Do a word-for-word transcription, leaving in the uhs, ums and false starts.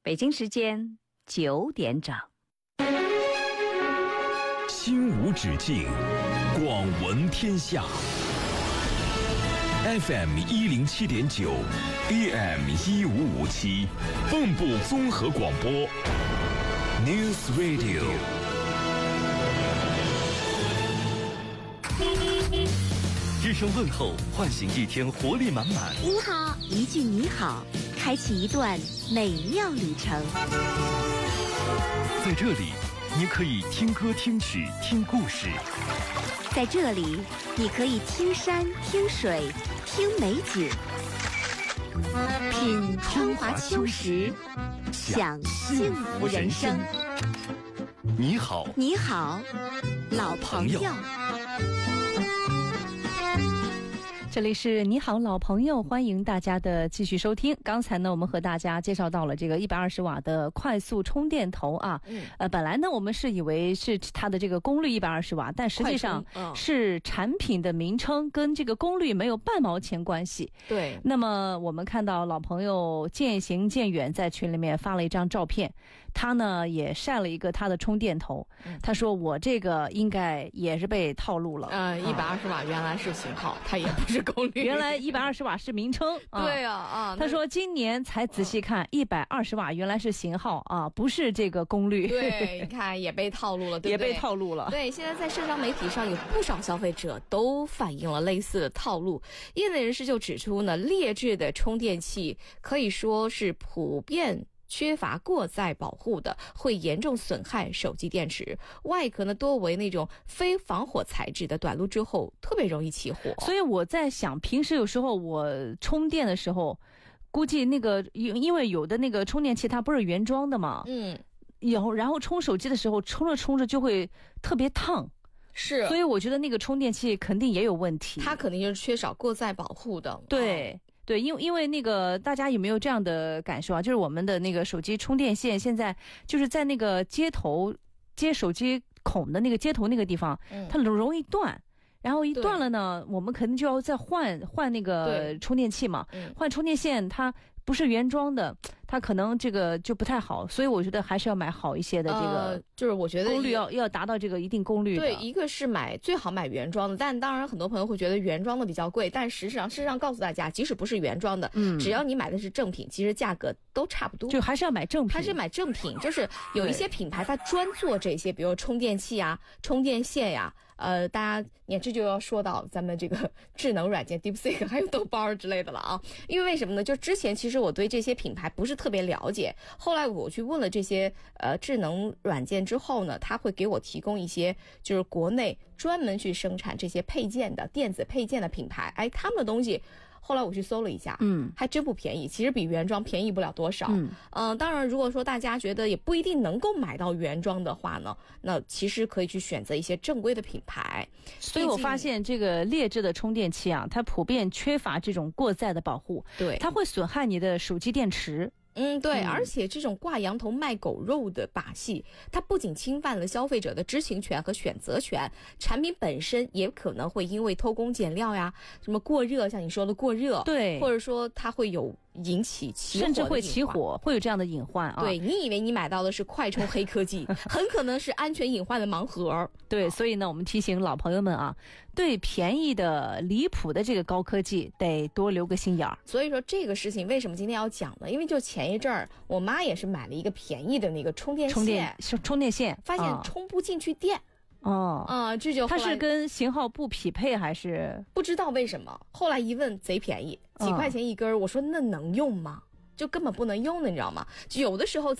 北京时间九点整， 心无止境，广闻天下。F M 一零七点九 ，A M 一五五七，蚌埠综合广播 ，News Radio。 一声问候，唤醒一天活力满满。 你好，一句你好，开启一段美妙旅程。 在这里，你可以听歌、听曲、听故事。 在这里，你可以听山、听水、听美景，品春华秋实，享幸福人生。 你好， 你好，老朋友。 这里是你好老朋友，欢迎大家的继续收听。刚才呢，我们和大家介绍到了这个一百二十瓦的快速充电头啊，嗯、呃，本来呢我们是以为是它的这个功率一百二十瓦，但实际上是产品的名称跟这个功率没有半毛钱关系。 对。 那么我们看到老朋友渐行渐远在群里面发了一张照片，他呢也晒了一个他的充电头，嗯、他说我这个应该也是被套路了。 呃，一百二十瓦原来是型号，它也不是功率。 原来一百二十瓦是名称。 对啊啊！ 他说今年才仔细看，一百二十瓦原来是型号啊，不是这个功率。 对，你看也被套路了，对不对？ 也被套路了。 对，现在在社交媒体上有不少消费者都反映了类似的套路。业内人士就指出呢，劣质的充电器可以说是普遍缺乏过载保护的，会严重损害手机电池。外壳呢多为那种非防火材质的，短路之后特别容易起火。 所以我在想，平时有时候我充电的时候，估计那个因为有的那个充电器它不是原装的嘛，嗯，然后然后充手机的时候充着充着就会特别烫。 是， 所以我觉得那个充电器肯定也有问题， 它肯定就是缺少过载保护的。 对。 哦对，因为因为那个大家有没有这样的感受啊？就是我们的那个手机充电线现在就是在那个接头接手机孔的那个接头那个地方，嗯、它容易断。然后一断了呢，我们肯定就要再换换那个充电器嘛。嗯、换充电线它不是原装的，它可能这个就不太好，所以我觉得还是要买好一些的这个、呃， 就是我觉得功率要要达到这个一定功率的。 对，一个是买最好买原装的，但当然很多朋友会觉得原装的比较贵，但实际上事实上告诉大家，即使不是原装的，嗯，只要你买的是正品，其实价格都差不多， 就还是要买正品， 还是买正品。就是有一些品牌它专做这些，比如充电器啊、充电线呀、啊。呃，大家，你看这就要说到咱们这个智能软件 DeepSeek 还有豆包之类的了啊。因为为什么呢？就之前其实我对这些品牌不是特别了解，后来我去问了这些呃智能软件之后呢，他会给我提供一些就是国内专门去生产这些配件的电子配件的品牌，哎，他们的东西。后来我去搜了一下，嗯，还真不便宜，其实比原装便宜不了多少。嗯，呃，当然，如果说大家觉得也不一定能够买到原装的话呢，那其实可以去选择一些正规的品牌。 所以我发现这个劣质的充电器啊，它普遍缺乏这种过载的保护， 对， 它会损害你的手机电池。 嗯，对，嗯，而且这种挂羊头卖狗肉的把戏，它不仅侵犯了消费者的知情权和选择权，产品本身也可能会因为偷工减料呀，什么过热，像你说的过热， 对， 或者说它会有引起起火， 甚至会起火，会有这样的隐患啊。 对，你以为你买到的是快充黑科技，很可能是安全隐患的盲盒。 对，所以呢，我们提醒老朋友们啊，对便宜的离谱的这个高科技得多留个心眼儿。 所以说这个事情为什么今天要讲呢？因为就前一阵儿，我妈也是买了一个便宜的那个充电线， 充电充电线， 发现充不进去电。 哦， 啊、呃，这就它是跟型号不匹配还是不知道为什么？后来一问，贼便宜，几块钱一根儿。我说那能用吗？就根本不能用的，你知道吗？就有的时候。